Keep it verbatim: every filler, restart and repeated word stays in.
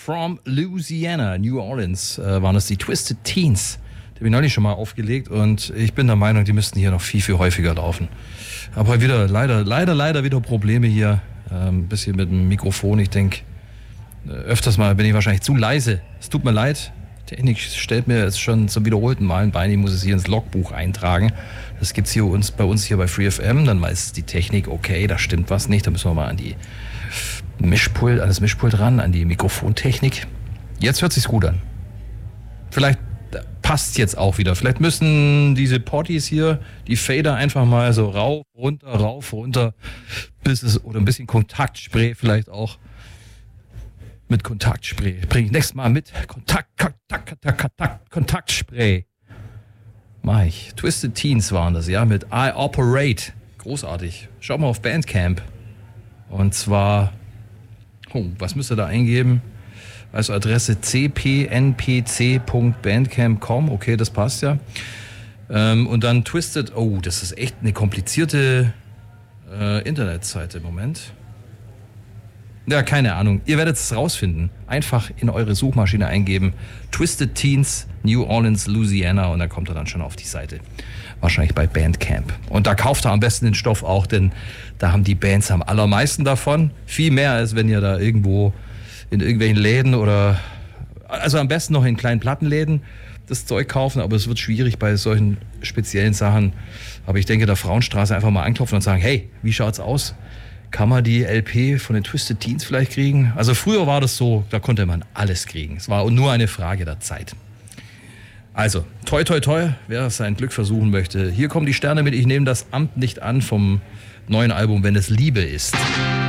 from Louisiana, New Orleans, äh, waren das die Twisted Teens. Die habe ich neulich schon mal aufgelegt und ich bin der Meinung, die müssten hier noch viel, viel häufiger laufen. Aber heute wieder, leider, leider, leider wieder Probleme hier. Ein ähm, bisschen mit dem Mikrofon. Ich denke, öfters mal bin ich wahrscheinlich zu leise. Es tut mir leid. Technik stellt mir jetzt schon zum wiederholten Mal ein Bein. Ich muss es hier ins Logbuch eintragen. Das gibt es hier uns, bei uns hier bei Free F M. Dann weiß die Technik, okay, da stimmt was nicht. Da müssen wir mal an die Mischpult, an das Mischpult ran, an die Mikrofontechnik. Jetzt hört sich's gut an. Vielleicht passt jetzt auch wieder. Vielleicht müssen diese Potties hier, die Fader einfach mal so rauf, runter, rauf, runter, bis es, oder ein bisschen Kontaktspray vielleicht auch. Mit Kontaktspray. Bring ich nächstes Mal mit. Kontakt, Kontakt, Kontakt, Kontakt, Kontaktspray. Mach ich. Twisted Teens waren das, ja, mit I Operate. Großartig. Schaut mal auf Bandcamp. Und zwar, oh, was müsst ihr da eingeben? Also Adresse c p n p c punkt bandcamp punkt com. Okay, das passt ja. Ähm, und dann Twisted, oh, das ist echt eine komplizierte äh, Internetseite im Moment. Ja, keine Ahnung. Ihr werdet es rausfinden. Einfach in eure Suchmaschine eingeben. Twisted Teens, New Orleans, Louisiana. Und dann kommt er dann schon auf die Seite. Wahrscheinlich bei Bandcamp. Und da kauft er am besten den Stoff auch, denn da haben die Bands am allermeisten davon. Viel mehr, als wenn ihr da irgendwo in irgendwelchen Läden oder... Also am besten noch in kleinen Plattenläden das Zeug kaufen. Aber es wird schwierig bei solchen speziellen Sachen. Aber ich denke, der Frauenstraße einfach mal anklopfen und sagen, hey, wie schaut's aus? Kann man die L P von den Twisted Teens vielleicht kriegen? Also früher war das so, da konnte man alles kriegen. Es war nur eine Frage der Zeit. Also, toi toi toi, wer sein Glück versuchen möchte. Hier kommen die Sterne mit Ich nehme das Amt nicht an vom neuen Album Wenn es Liebe ist.